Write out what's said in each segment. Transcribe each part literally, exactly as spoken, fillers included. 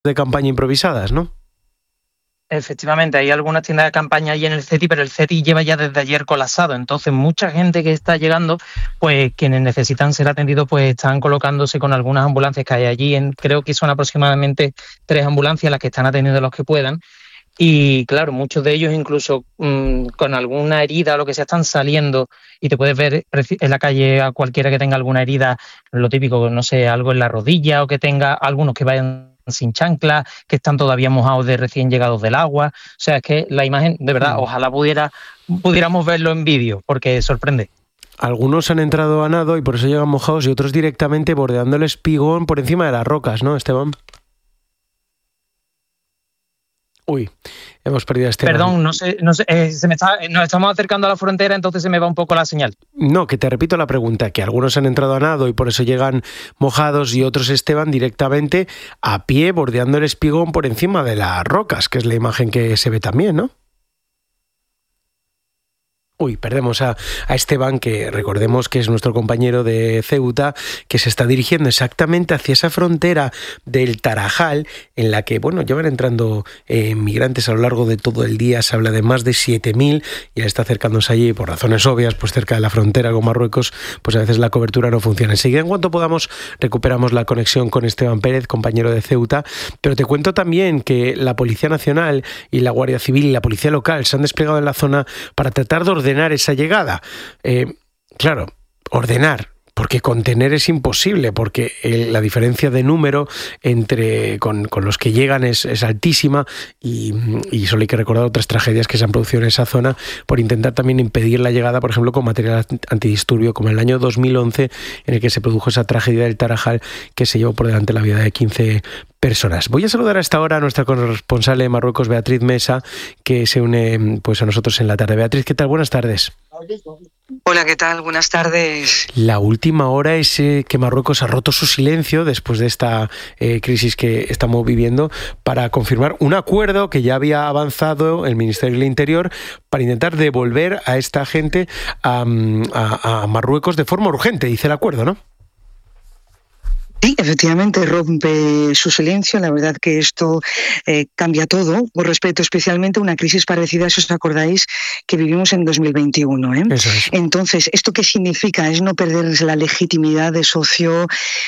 de campaña improvisadas, ¿no? Efectivamente, hay algunas tiendas de campaña allí en el CETI, pero el CETI lleva ya desde ayer colapsado. Entonces, mucha gente que está llegando, pues quienes necesitan ser atendidos, pues están colocándose con algunas ambulancias que hay allí. En, creo que son aproximadamente tres ambulancias las que están atendiendo a los que puedan. Y claro, muchos de ellos incluso mmm, con alguna herida o lo que sea están saliendo y te puedes ver en la calle a cualquiera que tenga alguna herida, lo típico, no sé, algo en la rodilla o que tenga algunos que vayan sin chancla, que están todavía mojados de recién llegados del agua. O sea, es que la imagen, de verdad, mm. ojalá pudiera, pudiéramos verlo en vídeo, porque sorprende. Algunos han entrado a nado y por eso llegan mojados y otros directamente bordeando el espigón por encima de las rocas, ¿no, Esteban? Uy, hemos perdido a Esteban. Perdón, no sé, no sé eh, se me está, nos estamos acercando a la frontera, entonces se me va un poco la señal. No, que te repito la pregunta, que algunos han entrado a nado y por eso llegan mojados y otros, Esteban, directamente a pie bordeando el espigón por encima de las rocas, que es la imagen que se ve también, ¿no? Uy, perdemos a, a Esteban, que recordemos que es nuestro compañero de Ceuta, que se está dirigiendo exactamente hacia esa frontera del Tarajal, en la que, bueno, llevan entrando eh, migrantes a lo largo de todo el día. Se habla de más de siete mil, ya está acercándose allí por razones obvias, pues cerca de la frontera con Marruecos, pues a veces la cobertura no funciona. Enseguida, en cuanto podamos, recuperamos la conexión con Esteban Pérez, compañero de Ceuta, pero te cuento también que la Policía Nacional y la Guardia Civil y la Policía Local se han desplegado en la zona para tratar de ordenar esa llegada. Eh, claro, ordenar, porque contener es imposible, porque el, la diferencia de número entre con, con los que llegan es, es altísima y, y solo hay que recordar otras tragedias que se han producido en esa zona por intentar también impedir la llegada, por ejemplo, con material antidisturbio, como en el año dos mil once, en el que se produjo esa tragedia del Tarajal que se llevó por delante la vida de quince personas. Voy a saludar a esta hora a nuestra corresponsal de Marruecos, Beatriz Mesa, que se une pues a nosotros en la tarde. Beatriz, ¿qué tal? Buenas tardes. Hola, ¿qué tal? Buenas tardes. La última hora es eh, que Marruecos ha roto su silencio después de esta eh, crisis que estamos viviendo para confirmar un acuerdo que ya había avanzado el Ministerio del Interior para intentar devolver a esta gente a, a, a Marruecos de forma urgente, dice el acuerdo, ¿no? Sí, efectivamente rompe su silencio. La verdad que esto eh, cambia todo con respecto especialmente a una crisis parecida, si os acordáis, que vivimos en dos mil veintiuno. ¿eh? Eso es. Entonces, ¿esto qué significa? Es no perder la legitimidad de socio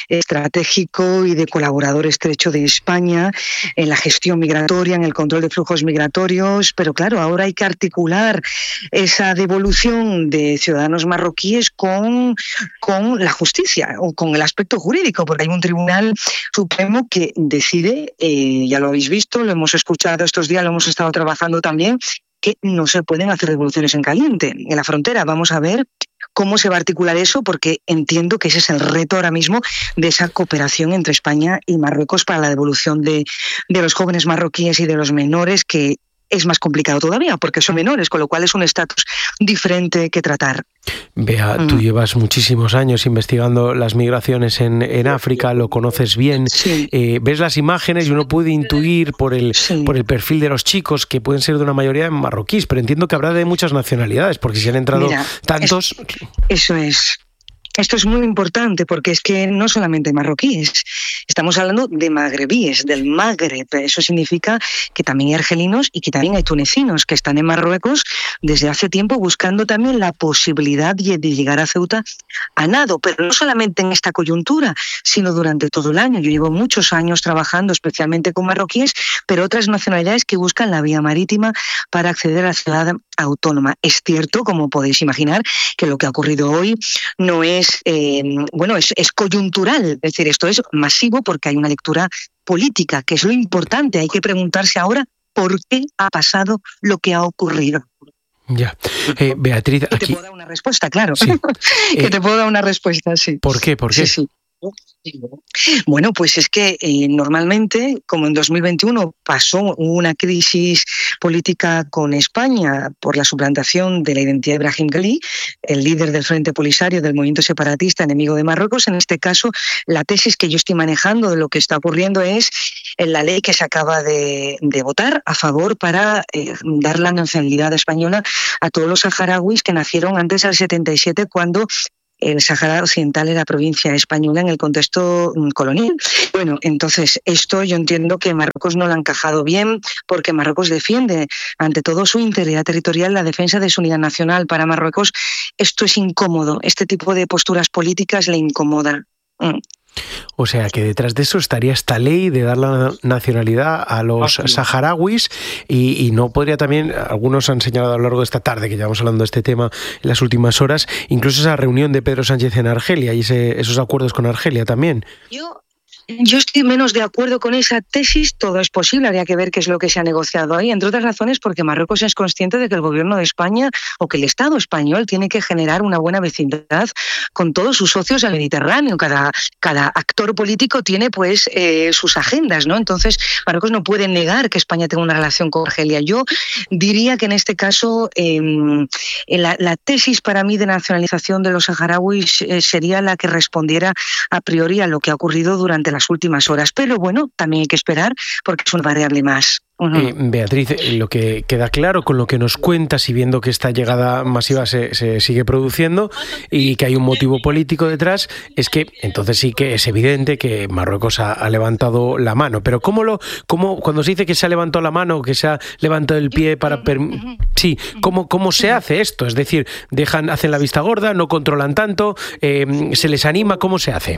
estratégico y de colaborador estrecho de España en la gestión migratoria, en el control de flujos migratorios, pero claro, ahora hay que articular esa devolución de ciudadanos marroquíes con, con la justicia o con el aspecto jurídico, porque hay un tribunal supremo que decide, eh, ya lo habéis visto, lo hemos escuchado estos días, lo hemos estado trabajando también, que no se pueden hacer devoluciones en caliente en la frontera. Vamos a ver cómo se va a articular eso, porque entiendo que ese es el reto ahora mismo de esa cooperación entre España y Marruecos para la devolución de, de los jóvenes marroquíes y de los menores, que es más complicado todavía porque son menores, con lo cual es un estatus diferente que tratar. Bea, tú llevas muchísimos años investigando las migraciones en, en África, lo conoces bien, sí. eh, ves las imágenes y uno puede intuir por el, sí. por el perfil de los chicos que pueden ser de una mayoría marroquíes, pero entiendo que habrá de muchas nacionalidades, porque si han entrado Mira, tantos... Es, eso es... Esto es muy importante porque es que no solamente marroquíes, estamos hablando de magrebíes, del Magreb. Eso significa que también hay argelinos y que también hay tunecinos que están en Marruecos desde hace tiempo buscando también la posibilidad de llegar a Ceuta a nado, pero no solamente en esta coyuntura, sino durante todo el año. Yo llevo muchos años trabajando especialmente con marroquíes, pero otras nacionalidades que buscan la vía marítima para acceder a la ciudad autónoma. Es cierto, como podéis imaginar, que lo que ha ocurrido hoy no es Eh, bueno, es, es coyuntural, es decir, esto es masivo porque hay una lectura política, que es lo importante. Hay que preguntarse ahora por qué ha pasado lo que ha ocurrido. Ya, eh, Beatriz, aquí... Que te puedo dar una respuesta, claro. Sí. que eh, te puedo dar una respuesta, sí. ¿Por qué? ¿Por qué? Sí, sí. Bueno, pues es que eh, normalmente, como en dos mil veintiuno pasó una crisis política con España por la suplantación de la identidad de Brahim Ghali, el líder del Frente Polisario del movimiento separatista enemigo de Marruecos, en este caso la tesis que yo estoy manejando de lo que está ocurriendo es la ley que se acaba de, de votar a favor para eh, dar la nacionalidad española a todos los saharauis que nacieron antes del setenta y siete, cuando el Sáhara Occidental era provincia española en el contexto colonial. Bueno, entonces esto yo entiendo que Marruecos no lo ha encajado bien, porque Marruecos defiende ante todo su integridad territorial, la defensa de su unidad nacional. Para Marruecos esto es incómodo, este tipo de posturas políticas le incomodan. Mm. O sea que detrás de eso estaría esta ley de dar la nacionalidad a los saharauis y, y no podría también, algunos han señalado a lo largo de esta tarde que llevamos hablando de este tema en las últimas horas, incluso esa reunión de Pedro Sánchez en Argelia y ese, esos acuerdos con Argelia también. Yo... Yo estoy menos de acuerdo con esa tesis, todo es posible, habría que ver qué es lo que se ha negociado ahí, entre otras razones porque Marruecos es consciente de que el gobierno de España o que el Estado español tiene que generar una buena vecindad con todos sus socios del Mediterráneo, cada, cada actor político tiene pues eh, sus agendas, ¿no? Entonces Marruecos no puede negar que España tenga una relación con Argelia. Yo diría que en este caso eh, la, la tesis para mí de nacionalización de los saharauis eh, sería la que respondiera a priori a lo que ha ocurrido durante las últimas horas, pero bueno, también hay que esperar porque es una variable más. Uh-huh. Eh, Beatriz, lo que queda claro con lo que nos cuentas y viendo que esta llegada masiva se, se sigue produciendo y que hay un motivo político detrás, es que entonces sí que es evidente que Marruecos ha, ha levantado la mano. Pero ¿cómo lo, cómo, cuando se dice que se ha levantado la mano, que se ha levantado el pie para... Per... Sí, ¿cómo, ¿cómo se hace esto? Es decir, dejan, hacen la vista gorda, no controlan tanto, eh, se les anima, ¿cómo se hace?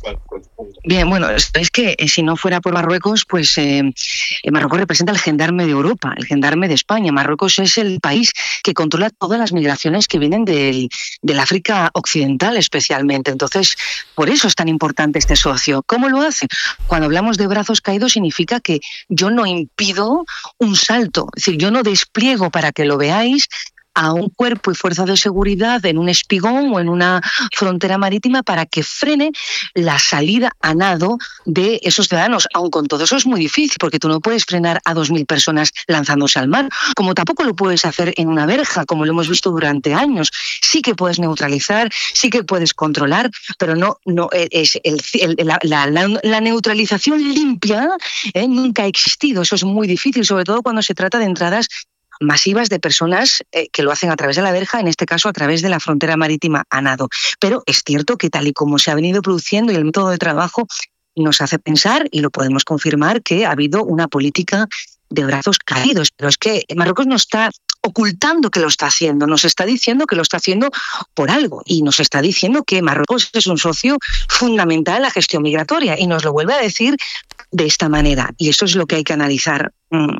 Bien, bueno, es que si no fuera por Marruecos, pues eh, Marruecos representa el gendarme de Europa, el gendarme de España. Marruecos es el país que controla todas las migraciones que vienen del, del África Occidental especialmente. Entonces, por eso es tan importante este socio. ¿Cómo lo hace? Cuando hablamos de brazos caídos significa que yo no impido un salto, es decir, yo no despliego para que lo veáis a un cuerpo y fuerza de seguridad en un espigón o en una frontera marítima para que frene la salida a nado de esos ciudadanos. Aun con todo eso es muy difícil porque tú no puedes frenar a dos mil personas lanzándose al mar, como tampoco lo puedes hacer en una verja, como lo hemos visto durante años. Sí que puedes neutralizar, sí que puedes controlar, pero no, no es el, el, la, la, la, la neutralización limpia ¿eh? nunca ha existido. Eso es muy difícil, sobre todo cuando se trata de entradas masivas de personas eh, que lo hacen a través de la verja, en este caso a través de la frontera marítima a nado. Pero es cierto que tal y como se ha venido produciendo y el método de trabajo nos hace pensar, y lo podemos confirmar, que ha habido una política de brazos caídos. Pero es que Marruecos no está ocultando que lo está haciendo, nos está diciendo que lo está haciendo por algo y nos está diciendo que Marruecos es un socio fundamental en la gestión migratoria y nos lo vuelve a decir de esta manera. Y eso es lo que hay que analizar. Mm.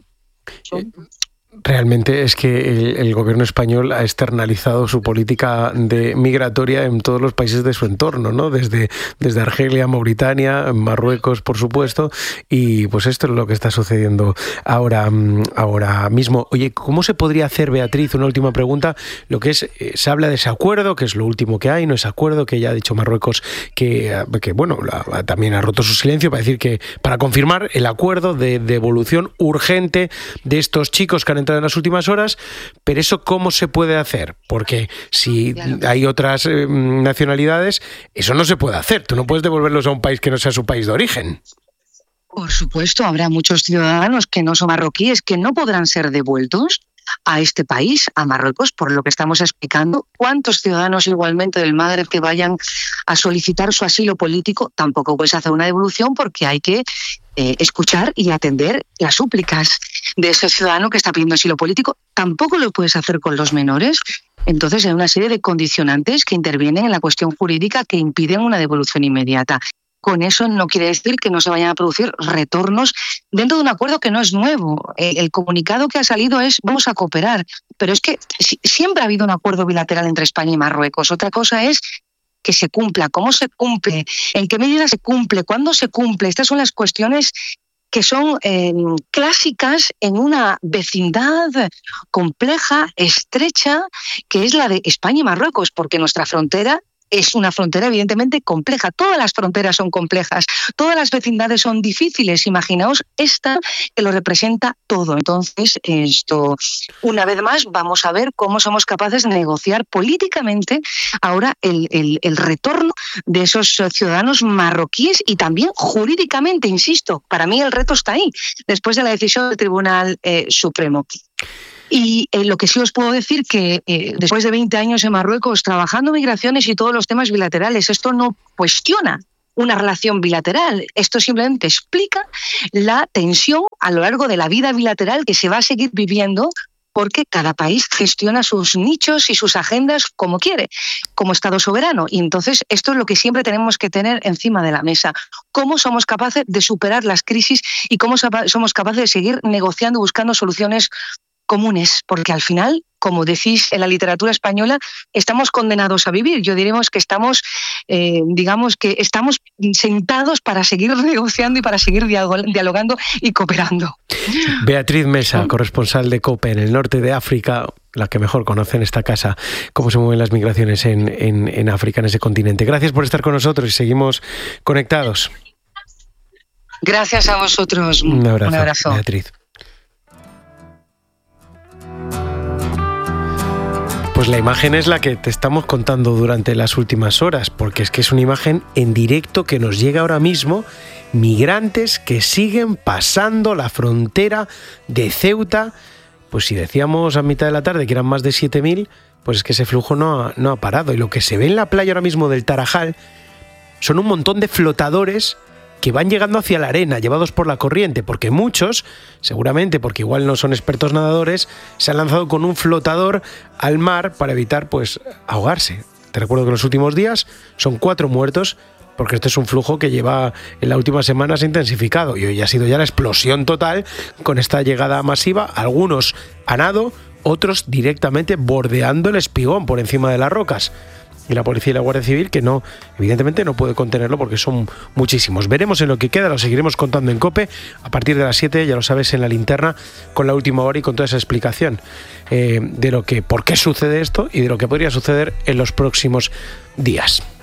Realmente es que el, el gobierno español ha externalizado su política de migratoria en todos los países de su entorno, ¿no? Desde, desde Argelia, Mauritania, Marruecos, por supuesto, y pues esto es lo que está sucediendo ahora, ahora mismo. Oye, ¿cómo se podría hacer, Beatriz, una última pregunta, lo que es, se habla de ese acuerdo, que es lo último que hay, no ese acuerdo que ya ha dicho Marruecos que, que bueno, la, también ha roto su silencio para decir que, para confirmar el acuerdo de devolución urgente de estos chicos que han entrado en las últimas horas, pero eso ¿cómo se puede hacer? Porque si claro. hay otras eh, nacionalidades, eso no se puede hacer. Tú no puedes devolverlos a un país que no sea su país de origen. Por supuesto, habrá muchos ciudadanos que no son marroquíes que no podrán ser devueltos a este país, a Marruecos, por lo que estamos explicando. ¿Cuántos ciudadanos igualmente del Magreb que vayan a solicitar su asilo político? Tampoco puedes hacer una devolución porque hay que eh, escuchar y atender las súplicas de ese ciudadano que está pidiendo asilo político. Tampoco lo puedes hacer con los menores. Entonces hay una serie de condicionantes que intervienen en la cuestión jurídica que impiden una devolución inmediata. Con eso no quiere decir que no se vayan a producir retornos dentro de un acuerdo que no es nuevo. El comunicado que ha salido es vamos a cooperar, pero es que siempre ha habido un acuerdo bilateral entre España y Marruecos. Otra cosa es que se cumpla, cómo se cumple, en qué medida se cumple, cuándo se cumple. Estas son las cuestiones que son eh, clásicas en una vecindad compleja, estrecha, que es la de España y Marruecos, porque nuestra frontera es una frontera evidentemente compleja. Todas las fronteras son complejas, todas las vecindades son difíciles. Imaginaos esta que lo representa todo. Entonces, esto, una vez más, vamos a ver cómo somos capaces de negociar políticamente ahora el, el, el retorno de esos ciudadanos marroquíes y también jurídicamente, insisto, para mí el reto está ahí, después de la decisión del Tribunal eh, Supremo. Y eh, lo que sí os puedo decir que eh, después de veinte años en Marruecos trabajando migraciones y todos los temas bilaterales, esto no cuestiona una relación bilateral. Esto simplemente explica la tensión a lo largo de la vida bilateral que se va a seguir viviendo porque cada país gestiona sus nichos y sus agendas como quiere, como Estado soberano. Y entonces esto es lo que siempre tenemos que tener encima de la mesa. Cómo somos capaces de superar las crisis y cómo somos capaces de seguir negociando, buscando soluciones comunes, porque al final, como decís en la literatura española, estamos condenados a vivir. Yo diríamos que estamos, eh, digamos que estamos sentados para seguir negociando y para seguir dialogando y cooperando. Beatriz Mesa, corresponsal de COPE en el norte de África, la que mejor conoce en esta casa cómo se mueven las migraciones en, en, en África, en ese continente. Gracias por estar con nosotros y seguimos conectados. Gracias a vosotros. Un abrazo, Un abrazo. Beatriz. Pues la imagen es la que te estamos contando durante las últimas horas, porque es que es una imagen en directo que nos llega ahora mismo, migrantes que siguen pasando la frontera de Ceuta. Pues si decíamos a mitad de la tarde que eran más de siete mil, pues es que ese flujo no ha, no ha parado. Y lo que se ve en la playa ahora mismo del Tarajal son un montón de flotadores que van llegando hacia la arena, llevados por la corriente, porque muchos, seguramente porque igual no son expertos nadadores, se han lanzado con un flotador al mar para evitar pues ahogarse. Te recuerdo que en los últimos días son cuatro muertos, porque este es un flujo que lleva en las últimas semanas intensificado, y hoy ha sido ya la explosión total con esta llegada masiva, algunos a nado, otros directamente bordeando el espigón por encima de las rocas. Y la policía y la Guardia Civil, que no, evidentemente no puede contenerlo porque son muchísimos. Veremos en lo que queda, lo seguiremos contando en COPE a partir de las siete, ya lo sabes, en la linterna, con la última hora y con toda esa explicación eh, de lo que, por qué sucede esto y de lo que podría suceder en los próximos días.